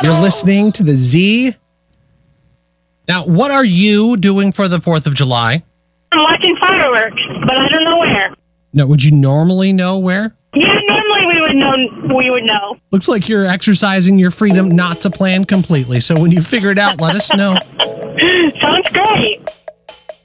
You're listening to the Z. Now, what are you doing for the 4th of July? I'm watching fireworks, but I don't know where. No, would you normally know where? Yeah, normally we would know. Looks like you're exercising your freedom not to plan completely. So when you figure it out, let us know. Sounds great.